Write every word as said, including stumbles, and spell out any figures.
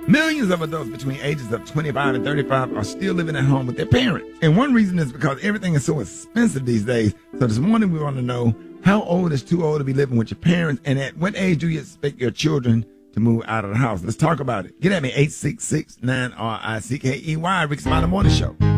Millions of adults between ages of twenty-five and thirty-five are still living at home with their parents. And one reason is because everything is so expensive these days. So this morning we want to know, how old is too old to be living with your parents? And at what age do you expect your children to move out of the house? Let's talk about it. Get at me, eight six six, nine R I C K E Y, Rick Smiley Morning Show.